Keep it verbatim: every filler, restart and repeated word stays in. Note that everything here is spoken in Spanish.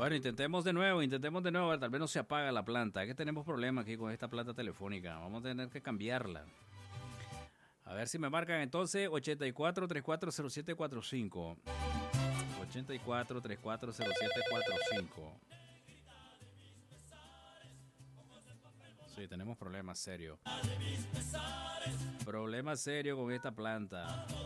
Bueno, intentemos de nuevo, intentemos de nuevo, a ver, tal vez no se apaga la planta. Es que tenemos problemas aquí con esta planta telefónica. Vamos a tener que cambiarla. A ver si me marcan entonces ochenta y cuatro, treinta y cuatro, cero siete cuarenta y cinco. ochenta y cuatro, treinta y cuatro, cero siete cuarenta y cinco. Sí, tenemos problemas serios. Problemas serios con esta planta.